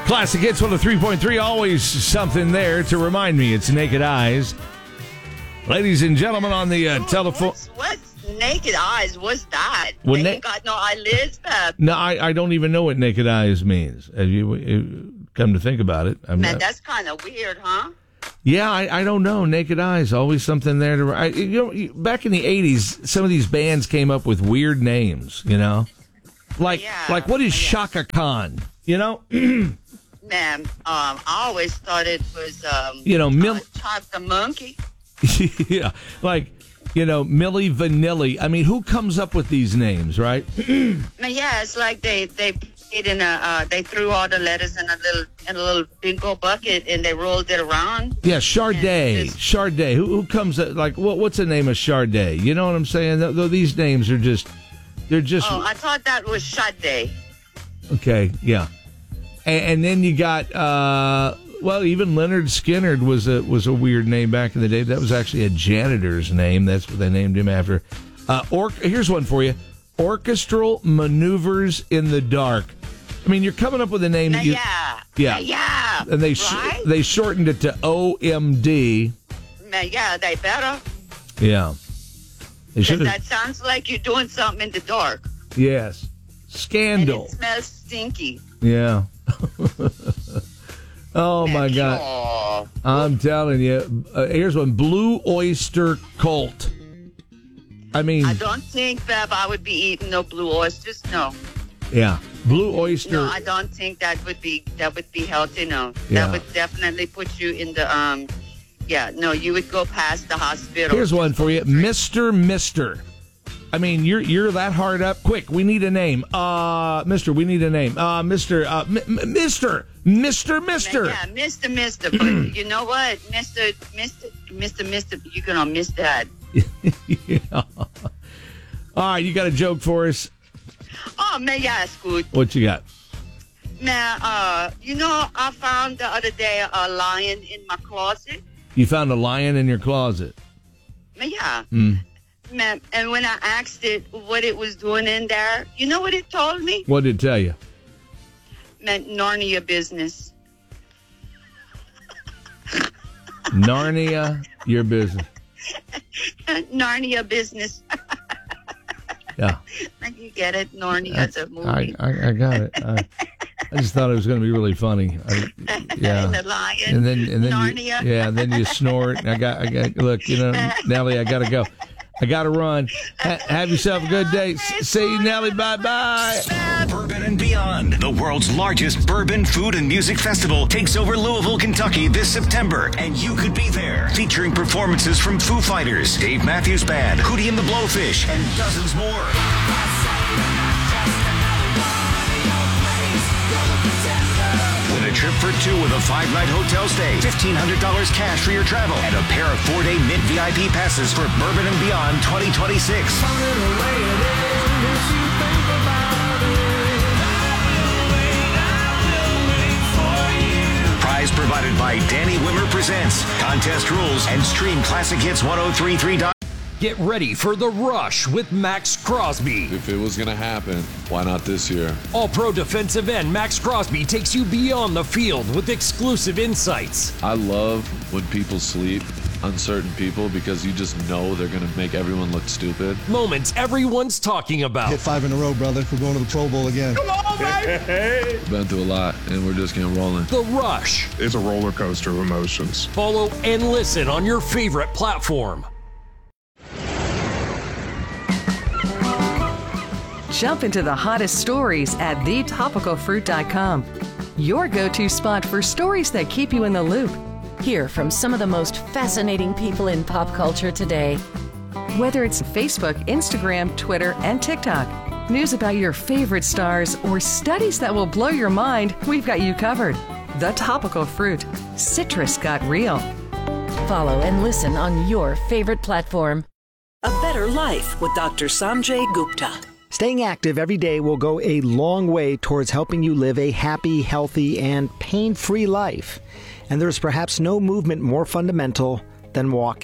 Classic Hits 103.3, always something there to remind me. It's Naked Eyes. Ladies and gentlemen on the telephone. What's Naked Eyes? What's that? Well, they ain't got no eyelids, Pep. No, I don't even know what naked eyes means. Have you come to think about it? That's kind of weird, huh? Yeah, I don't know. Naked Eyes, always something there to... back in the 80s, some of these bands came up with weird names, Like what is Shaka Khan, Man, I always thought it was, Chop the Monkey. Yeah, like, Milli Vanilli. I mean, who comes up with these names, right? Yeah, it's like they put in they threw all the letters in a little bingo bucket and they rolled it around. Yeah, Sade. Sade. Who comes up, like, what's the name of Sade? You know what I'm saying? These names are just, they're just... Oh, I thought that was Sade. Okay, yeah. And then you got, even Leonard Skinner was a weird name back in the day. That was actually a janitor's name. That's what they named him after. Here's one for you. Orchestral Maneuvers in the Dark. I mean, you're coming up with a name that Yeah. And they shortened it to OMD. Yeah, they better. Yeah. That sounds like you're doing something in the dark. Yes. Scandal. And it smells stinky. Yeah. Oh, my God. I'm telling you. Here's one. Blue Oyster Cult. I mean... I don't think, Beb, I would be eating no blue oysters. No. Yeah. Blue Oyster... No, I don't think that would be healthy, no. Yeah. That would definitely put you in the... you would go past the hospital. Here's one for you. Mr. I mean, you're that hard up. Quick, we need a name. Mister, we need a name. Mister. Yeah, Mister. But you know what? Mister, you're going to miss that. Yeah. All right, you got a joke for us? Oh, man, yeah, it's good. What you got? Man, I found the other day a lion in my closet. You found a lion in your closet? Yeah. Man, and when I asked it what it was doing in there, you know what it told me? What did it tell you? Meant Narnia business. Narnia, your business. Narnia business. Yeah. You get it? Narnia, the movie. I got it. I just thought it was going to be really funny. Yeah. And the lion. And then Narnia. And then you snort. And I got. Look, Nellie, I got to go. I got to run. Have yourself a good day. See you, Nellie. Bye-bye. Bourbon and Beyond, the world's largest bourbon, food, and music festival, takes over Louisville, Kentucky this September, and you could be there. Featuring performances from Foo Fighters, Dave Matthews Band, Hootie and the Blowfish, and dozens more. Win a trip for two with a 5-night hotel stay, $1,500 cash for your travel, and a pair of 4-day Mint VIP passes for Bourbon and Beyond 2026. Prize provided by Danny Wimmer Presents. Contest rules and stream Classic Hits 1033. Get ready for The Rush with Max Crosby. If it was going to happen, why not this year? All-pro defensive end Max Crosby takes you beyond the field with exclusive insights. I love when people sleep on certain people because you just know they're going to make everyone look stupid. Moments everyone's talking about. Hit 5 in a row, brother. We're going to the Pro Bowl again. Come on, baby! Been through a lot, and we're just getting rolling. The Rush. It's a roller coaster of emotions. Follow and listen on your favorite platform. Jump into the hottest stories at thetopicalfruit.com. Your go-to spot for stories that keep you in the loop. Hear from some of the most fascinating people in pop culture today. Whether it's Facebook, Instagram, Twitter, and TikTok, news about your favorite stars, or studies that will blow your mind, we've got you covered. The Topical Fruit. Citrus got real. Follow and listen on your favorite platform. A Better Life with Dr. Sanjay Gupta. Staying active every day will go a long way towards helping you live a happy, healthy, and pain-free life. And there's perhaps no movement more fundamental than walking.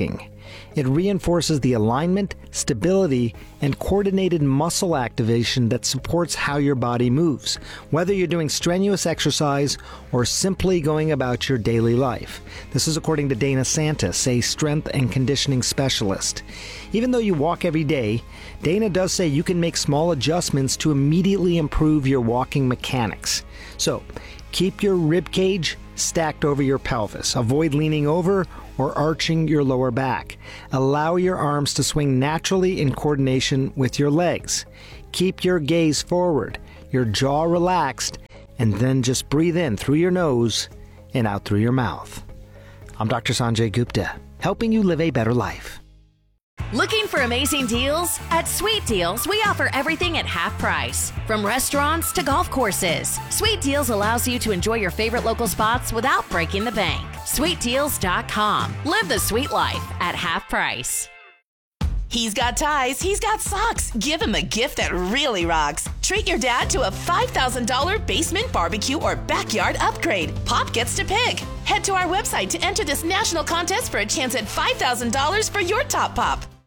It reinforces the alignment, stability, and coordinated muscle activation that supports how your body moves, whether you're doing strenuous exercise or simply going about your daily life. This is according to Dana Santis, a strength and conditioning specialist. Even though you walk every day, Dana does say you can make small adjustments to immediately improve your walking mechanics. So, keep your rib cage stacked over your pelvis. Avoid leaning over or arching your lower back. Allow your arms to swing naturally in coordination with your legs. Keep your gaze forward, your jaw relaxed, and then just breathe in through your nose and out through your mouth. I'm Dr. Sanjay Gupta, helping you live a better life. Looking for amazing deals? At Sweet Deals, we offer everything at half price. From restaurants to golf courses, Sweet Deals allows you to enjoy your favorite local spots without breaking the bank. SweetDeals.com. Live the sweet life at half price. He's got ties, he's got socks. Give him a gift that really rocks. Treat your dad to a $5,000 basement barbecue or backyard upgrade. Pop gets to pick. Head to our website to enter this national contest for a chance at $5,000 for your top pop.